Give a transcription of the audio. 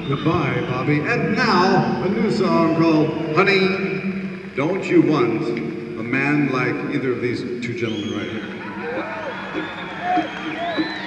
Goodbye, Bobby. And now, a new song called Honey, Don't You Want a Man Like Either of these two gentlemen right here.